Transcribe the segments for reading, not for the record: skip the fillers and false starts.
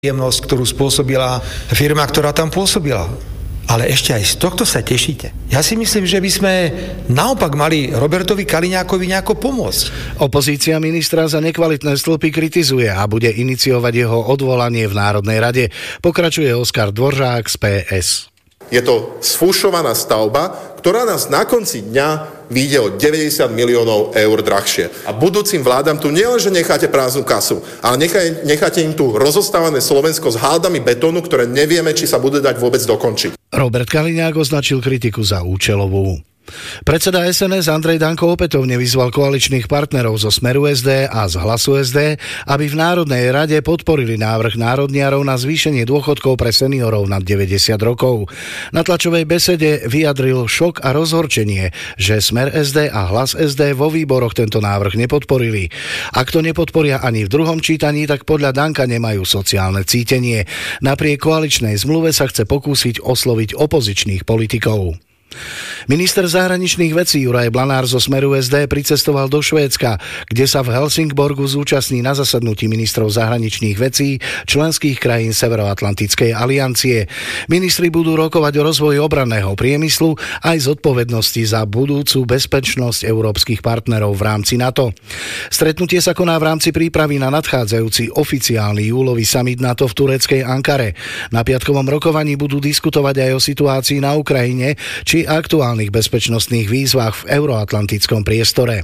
príjemnosť, ktorú spôsobila firma, ktorá tam pôsobila. Ale ešte aj z tohto sa tešíte. Ja si myslím, že by sme naopak mali Robertovi Kaliňákovi nejako pomôcť. Opozícia ministra za nekvalitné stĺpy kritizuje a bude iniciovať jeho odvolanie v Národnej rade. Pokračuje Oskar Dvořák z PS. Je to sfúšovaná stavba, ktorá nás na konci dňa vyjde o 90 miliónov eur drahšie. A budúcim vládam tu nielenže necháte prázdnu kasu, ale necháte im tu rozostávané Slovensko s hádami betónu, ktoré nevieme, či sa bude dať vôbec dokončiť. Robert Kaliňák označil kritiku za účelovú. Predseda SNS Andrej Danko opätovne vyzval koaličných partnerov zo Smeru SD a z Hlasu SD, aby v Národnej rade podporili návrh národniarov na zvýšenie dôchodkov pre seniorov nad 90 rokov. Na tlačovej besede vyjadril šok a rozhorčenie, že Smer SD a Hlas SD vo výboroch tento návrh nepodporili. Ak to nepodporia ani v druhom čítaní, tak podľa Danka nemajú sociálne cítenie. Napriek koaličnej zmluve sa chce pokúsiť osloviť opozičných politikov. Minister zahraničných vecí Juraj Blanár zo Smeru SD pricestoval do Švédska, kde sa v Helsingborgu zúčastní na zasadnutí ministrov zahraničných vecí členských krajín Severoatlantickej aliancie. Ministri budú rokovať o rozvoji obranného priemyslu aj zodpovednosti za budúcu bezpečnosť európskych partnerov v rámci NATO. Stretnutie sa koná v rámci prípravy na nadchádzajúci oficiálny júlový summit NATO v tureckej Ankare. Na piatkovom rokovaní budú diskutovať aj o situácii na Ukrajine či aktuálnych bezpečnostných výzvach v euroatlantickom priestore.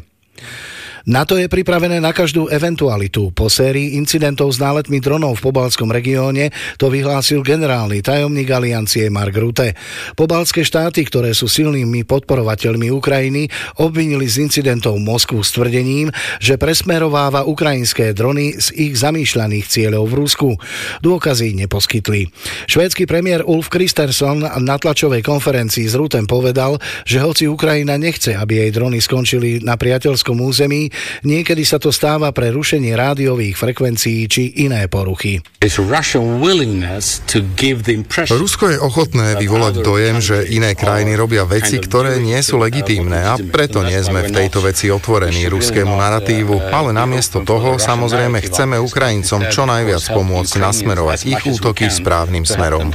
NATO je pripravené na každú eventualitu. Po sérii incidentov s náletmi dronov v pobaltskom regióne to vyhlásil generálny tajomník aliancie Mark Rutte. Pobaltské štáty, ktoré sú silnými podporovateľmi Ukrajiny, obvinili z incidentov Moskvu s tvrdením, že presmerováva ukrajinské drony z ich zamýšľaných cieľov v Rusku. Dôkazy neposkytli. Švédsky premiér Ulf Kristersson na tlačovej konferencii s Ruttem povedal, že hoci Ukrajina nechce, aby jej drony skončili na priateľskom území, niekedy sa to stáva pre rušenie rádiových frekvencií či iné poruchy. Rusko je ochotné vyvolať dojem, že iné krajiny robia veci, ktoré nie sú legitímne a preto nie sme v tejto veci otvorení ruskému naratívu, ale namiesto toho samozrejme chceme Ukrajincom čo najviac pomôcť nasmerovať ich útoky správnym smerom.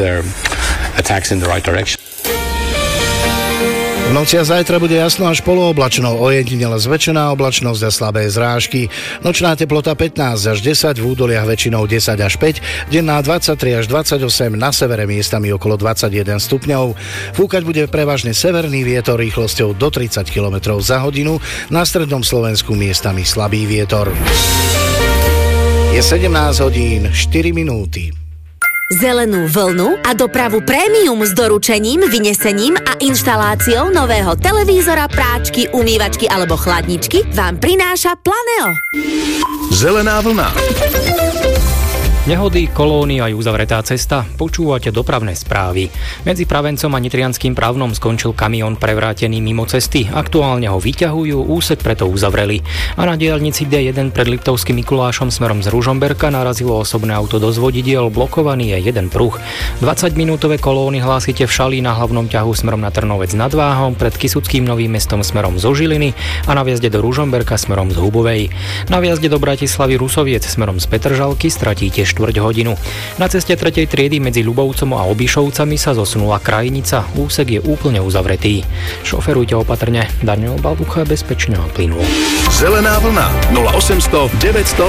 V noci a zajtra bude jasno až polooblačno, ojedinele zväčšená oblačnosť a slabé zrážky. Nočná teplota 15 až 10, v údoliach väčšinou 10 až 5, denná 23 až 28, na severe miestami okolo 21 stupňov. Fúkať bude prevažne severný vietor rýchlosťou do 30 km za hodinu, na strednom Slovensku miestami slabý vietor. Je 17 hodín 4 minúty. Zelenú vlnu a dopravu prémium s doručením, vynesením a inštaláciou nového televízora, práčky, umývačky alebo chladničky vám prináša Planeo. Zelená vlna. Nehody, kolóny aj uzavretá cesta. Počúvate dopravné správy. Medzi Pravencom a Nitrianskym Pravnom skončil kamión prevrátený mimo cesty. Aktuálne ho vyťahujú, úsek preto uzavreli. A na diaľnici D1 pred Liptovským Mikulášom smerom z Ružomberka narazilo osobné auto do zvodidiel, blokovaný je jeden pruh. 20-minútové kolóny hlásite v Šalí na hlavnom ťahu smerom na Trnovec nad Váhom, pred Kysuckým Novým Mestom smerom zo Žiliny a na vjazde do Ružomberka smerom z Hubovej. Na vjazde do Bratislavy Rusoviec smerom z Petržalky stratíte štvrť hodinu. Na ceste 3. triedy medzi Ľubovcom a Obišovcami sa zosunula krajnica. Úsek je úplne uzavretý. Šoferujte opatrne. Daniel Balbucha bezpečne a plynulo. Zelená vlna 0800 900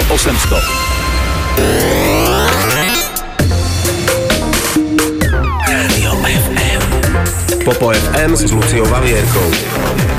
800. Rádio FM. Popo FM s Luciou Valierkou.